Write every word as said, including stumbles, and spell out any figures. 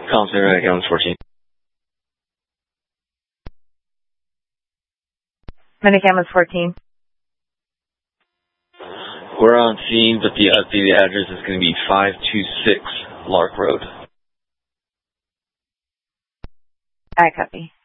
Column zero, Gallons fourteen. Medicaments fourteen. We're on scene, but the updated address is going to be five two six Lark Road. I copy.